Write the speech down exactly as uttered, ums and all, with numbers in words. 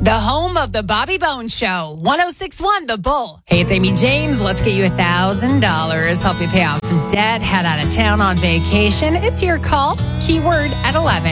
The home of the Bobby Bones Show, one oh six point one The Bull. Hey, it's Amy James. Let's get you one thousand dollars. Help you pay off some debt. Head out of town on vacation. It's your call. Keyword at eleven.